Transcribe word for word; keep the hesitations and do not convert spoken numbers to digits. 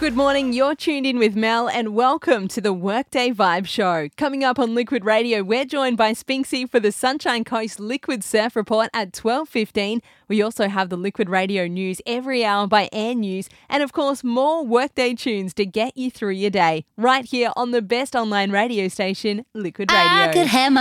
Good morning, you're tuned in with Mel and welcome to the Workday Vibe Show. Coming up on Liquid Radio, we're joined by Spinksy for the Sunshine Coast Liquid Surf Report at twelve fifteen. We also have the Liquid Radio News every hour by Air News and of course more Workday tunes to get you through your day. Right here on the best online radio station, Liquid Radio. I could have my